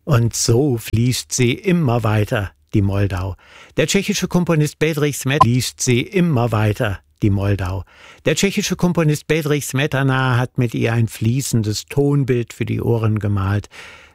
Und so fließt sie immer weiter, die Moldau. Der tschechische Komponist Bedřich Smetana fließt sie immer weiter, die Moldau. Der tschechische Komponist Bedřich Smetana hat mit ihr ein fließendes Tonbild für die Ohren gemalt.